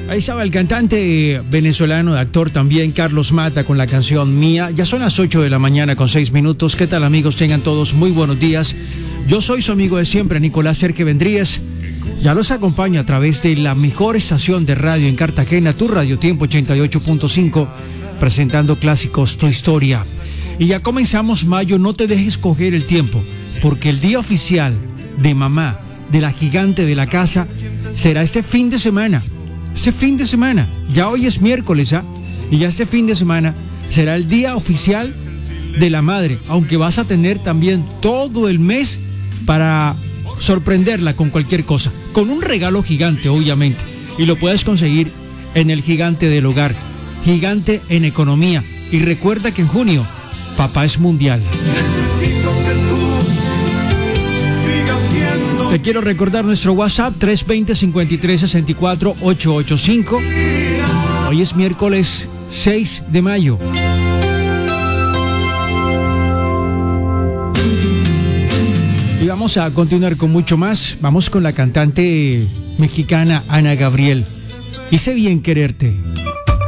Ahí estaba el cantante venezolano, actor también, Carlos Mata, con la canción Mía. Ya son las 8 de la mañana con 6 minutos. ¿Qué tal, amigos? Tengan todos muy buenos días. Yo soy su amigo de siempre, Nicolás Cerque Vendríez. Ya los acompaño a través de la mejor estación de radio en Cartagena, tu Radio Tiempo 88.5, presentando clásicos Tu Historia. Y ya comenzamos mayo, no te dejes coger el tiempo, porque el día oficial de mamá, de la gigante de la casa, será este fin de semana. Este fin de semana, ya hoy es miércoles, y ya este fin de semana será el día oficial de la madre, aunque vas a tener también todo el mes para sorprenderla con cualquier cosa, con un regalo gigante, obviamente, y lo puedes conseguir en el Gigante del Hogar, Gigante en Economía. Y recuerda que en junio, papá es mundial. Te quiero recordar nuestro WhatsApp 320-5364-885. Hoy es miércoles 6 de mayo. Y vamos a continuar con mucho más. Vamos con la cantante mexicana Ana Gabriel. Hice bien quererte.